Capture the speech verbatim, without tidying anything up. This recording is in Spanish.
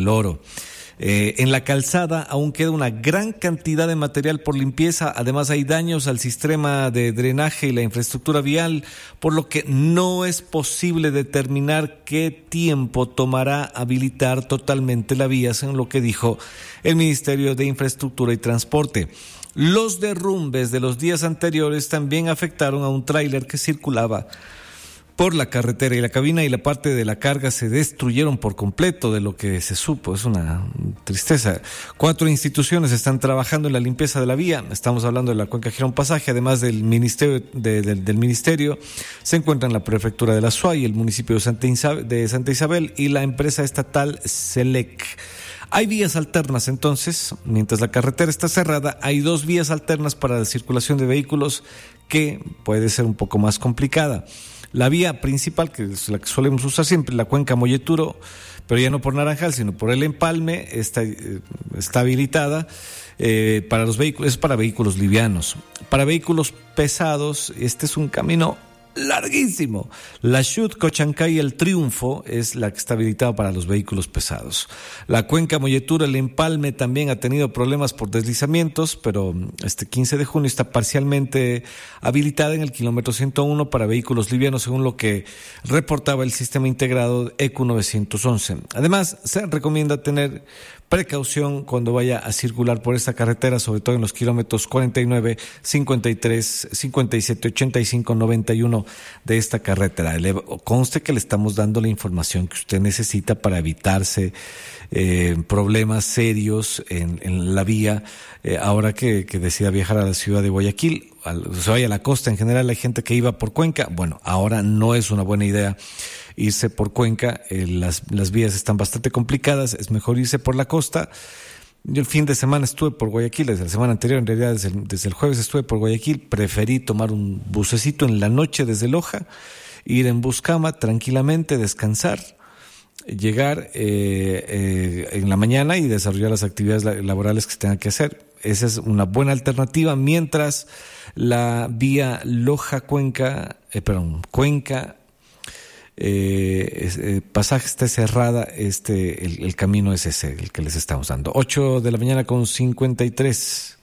El Oro. Eh, en la calzada aún queda una gran cantidad de material por limpieza, además hay daños al sistema de drenaje y la infraestructura vial, por lo que no es posible determinar qué tiempo tomará habilitar totalmente la vía, según lo que dijo el Ministerio de Infraestructura y Transporte. Los derrumbes de los días anteriores también afectaron a un tráiler que circulaba por la carretera y la cabina y la parte de la carga se destruyeron por completo, de lo que se supo. Es una tristeza. Cuatro instituciones están trabajando en la limpieza de la vía. Estamos hablando de la Cuenca Girón Pasaje, además del ministerio, de, de, del ministerio se encuentran la prefectura de la Suay, el municipio de Santa Isabel, de Santa Isabel y la empresa estatal Selec. Hay vías alternas entonces, mientras la carretera está cerrada, hay dos vías alternas para la circulación de vehículos que puede ser un poco más complicada. La vía principal, que es la que solemos usar siempre, la Cuenca Molleturo, pero ya no por Naranjal, sino por el Empalme, está, está habilitada eh, para los vehículos, es para vehículos livianos. Para vehículos pesados, este es un camino larguísimo. La Chut, Cochancay y el Triunfo es la que está habilitada para los vehículos pesados. La Cuenca Molleturo, el Empalme también ha tenido problemas por deslizamientos, pero este quince de junio está parcialmente habilitada en el kilómetro ciento uno para vehículos livianos, según lo que reportaba el sistema integrado E Q novecientos once. Además, se recomienda tener precaución cuando vaya a circular por esta carretera, sobre todo en los kilómetros cuarenta y nueve, cincuenta y tres, cincuenta y siete, ochenta y cinco, noventa y uno de esta carretera. Le conste que le estamos dando la información que usted necesita para evitarse eh, problemas serios en, en la vía, eh, ahora que, que decida viajar a la ciudad de Guayaquil, al, o sea, vaya a la costa. En general hay gente que iba por Cuenca. Bueno, ahora no es una buena idea irse por Cuenca, eh, las, las vías están bastante complicadas, es mejor irse por la costa. Yo el fin de semana estuve por Guayaquil, desde la semana anterior, en realidad desde el, desde el jueves estuve por Guayaquil, preferí tomar un bucecito en la noche desde Loja, ir en Buscama tranquilamente, descansar, llegar eh, eh, en la mañana y desarrollar las actividades laborales que se tengan que hacer. Esa es una buena alternativa, mientras la vía Loja-Cuenca, eh, perdón, Cuenca, Eh, eh, pasaje está cerrada, este el, el camino es ese, el que les estamos dando. Ocho de la mañana con cincuenta y tres.